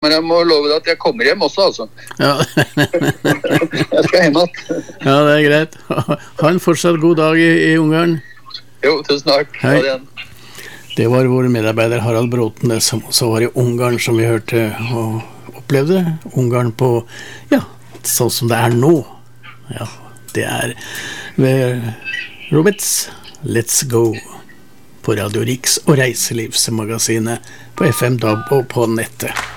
Men jeg må love deg at jeg kommer hjem også, altså. Ja. Jeg skal hjem igjen. Ja, det er greit. Ha en fortsatt god dag i Ungarn. Jo, tusen takk. Hei. Ha det igjen. Det var vår medarbeider Harald Bråten, det som også var i Ungarn, som vi hørte og opplevde. Ungarn på, ja, sånn som det er nå. Ja, det er ved Roberts Let's Go på Radio Riks og Reiselivsmagasinet på FM DAB og på nettet.